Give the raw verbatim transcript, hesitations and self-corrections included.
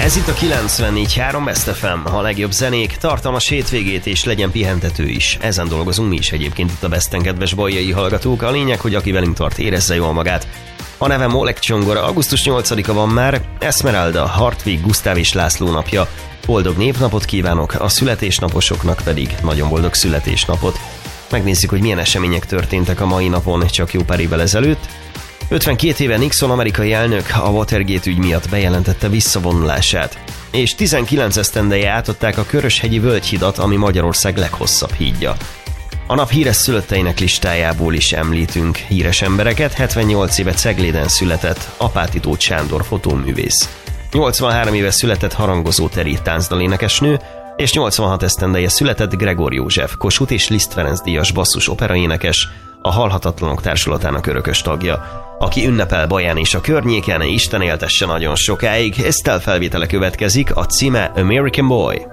Ez itt a kilencvennégy három Best ef em, a legjobb zenék, tartalmas hétvégét és legyen pihentető is. Ezen dolgozunk mi is egyébként itt a Besten, kedves bajjai hallgatók. A lényeg, hogy aki velünk tart, érezze jól magát. A nevem Oleg Csongora, augusztus nyolcadika van már, Esmeralda, Hartwig, Gusztáv és László napja. Boldog névnapot kívánok, a születésnaposoknak pedig nagyon boldog születésnapot. Megnézzük, hogy milyen események történtek a mai napon csak jó pár évvel ezelőtt. ötvenkét éve Nixon amerikai elnök a Watergate ügy miatt bejelentette visszavonulását, és tizenkilenc esztendeje átadták a Köröshegyi völgyhidat, ami Magyarország leghosszabb hídja. A nap híres szülötteinek listájából is említünk híres embereket. hetvennyolc éve Cegléden született Apáti Tóth Sándor fotóművész. nyolcvanhárom éve született Harangozó Teri táncdalénekesnő, és nyolcvanhat esztendeje született Gregor József, Kossuth és Liszt Ferenc díjas basszus operaénekes, a Halhatatlanok Társulatának örökös tagja, aki ünnepel Baján és a környéken. Isten éltesse nagyon sokáig. Estelle felvétele következik, a címe American Boy.